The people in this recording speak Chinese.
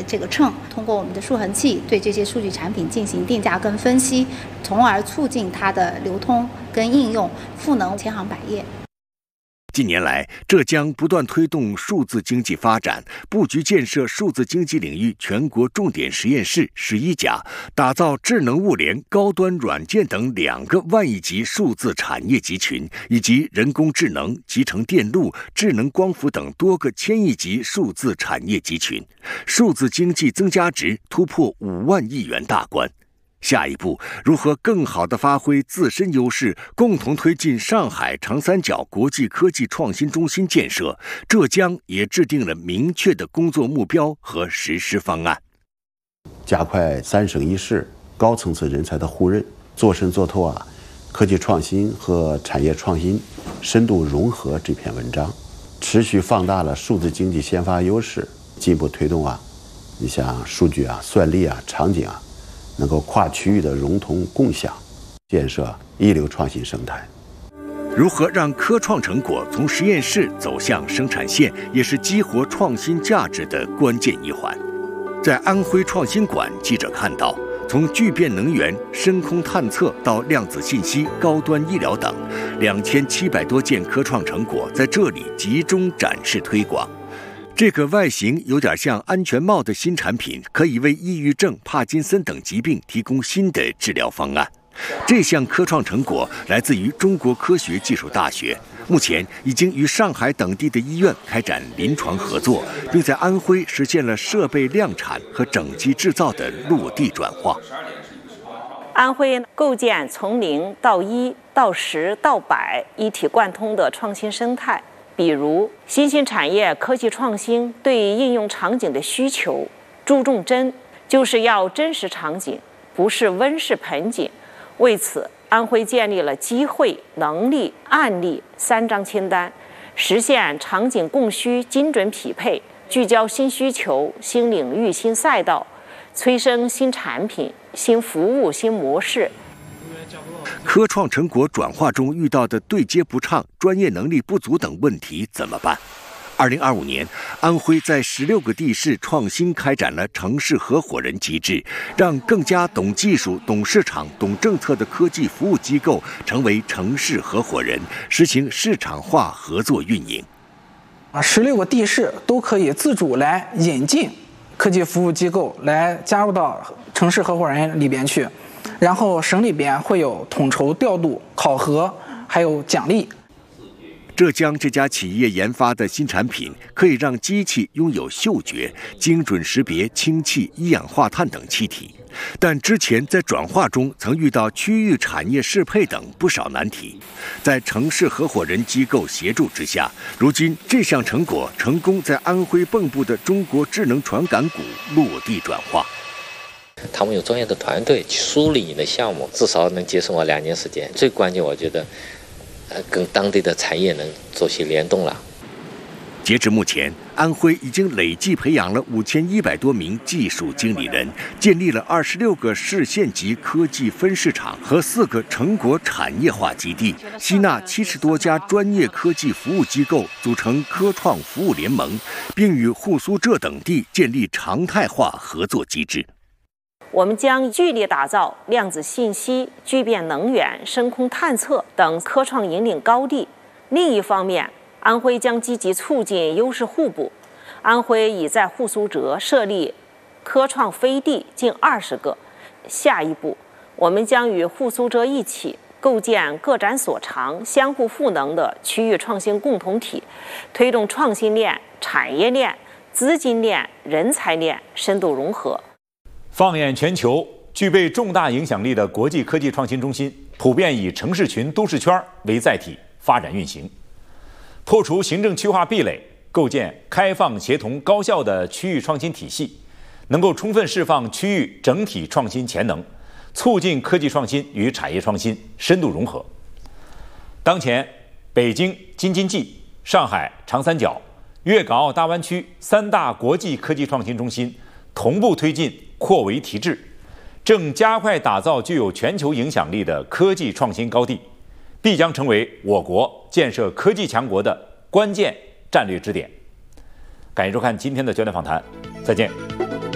这个秤，通过我们的数衡器对这些数据产品进行定价跟分析，从而促进它的流通跟应用，赋能千行百业。 近年来，浙江不断推动数字经济发展，布局建设数字经济领域全国重点实验室11家，打造智能物联、高端软件等2个万亿级数字产业集群，以及人工智能、集成电路、智能光伏等多个千亿级数字产业集群，数字经济增加值突破5万亿元大关。下一步，如何更好地发挥自身优势，共同推进上海长三角国际科技创新中心建设？浙江也制定了明确的工作目标和实施方案， 加快3省1市高层次人才的互认，做深做透科技创新和产业创新深度融合这篇文章，持续放大了数字经济先发优势，进一步推动你像数据算力场景能够跨区域的融通共享，建设一流创新生态。 如何让科创成果从实验室走向生产线，也是激活创新价值的关键一环。在安徽创新馆，记者看到，从聚变能源、深空探测到量子信息、高端医疗等，2700多件科创成果在这里集中展示推广。这个外形有点像安全帽的新产品，可以为抑郁症、帕金森等疾病提供新的治疗方案。这项科创成果来自于中国科学技术大学，目前已经与上海等地的医院开展临床合作，并在安徽实现了设备量产和整机制造的落地转化。 安徽构建从0到1到10到100一体贯通的创新生态。比如新兴产业科技创新对应用场景的需求，注重真，就是要真实场景，不是温室盆景。为此，安徽建立了机会、能力、案例3张清单，实现场景供需精准匹配，聚焦新需求、新领域、新赛道，催生新产品、新服务、新模式。 科创成果转化中遇到的对接不畅、专业能力不足等问题怎么办？2025年，安徽在16个地市创新开展了城市合伙人机制，让更加懂技术、懂市场、懂政策的科技服务机构成为城市合伙人，实行市场化合作运营。 16个地市都可以自主来引进科技服务机构来加入到城市合伙人里边去。然后省里边会有统筹调度、考核，还有奖励。 浙江这家企业研发的新产品，可以让机器拥有嗅觉，精准识别氢气、一氧化碳等气体。但之前在转化中曾遇到区域产业适配等不少难题，在城市合伙人机构协助之下，如今这项成果成功在安徽蚌埠的中国智能传感股落地转化。 他们有专业的团队去梳理你的项目，至少能节省我2年时间。最关键，我觉得，跟当地的产业能做些联动了。 截至目前，安徽已经累计培养了5100多名技术经理人，建立了26个市县级科技分市场和4个成果产业化基地，吸纳70多家专业科技服务机构，组成科创服务联盟，并与沪苏浙等地建立常态化合作机制。 我们将聚力打造量子信息、聚变能源、深空探测等科创引领高地。另一方面，安徽将积极促进优势互补。安徽已在沪苏浙设立科创飞地近20个。下一步，我们将与沪苏浙一起构建各展所长、相互赋能的区域创新共同体，推动创新链、产业链、资金链、人才链深度融合。 放眼全球，具备重大影响力的国际科技创新中心普遍以城市群、都市圈为载体发展运行，破除行政区划壁垒，构建开放、协同、高效的区域创新体系，能够充分释放区域整体创新潜能，促进科技创新与产业创新深度融合。当前，北京京津冀、上海长三角、粤港澳大湾区3大国际科技创新中心同步推进扩围提质，正加快打造具有全球影响力的科技创新高地，必将成为我国建设科技强国的关键战略支点。感谢收看今天的焦点访谈，再见。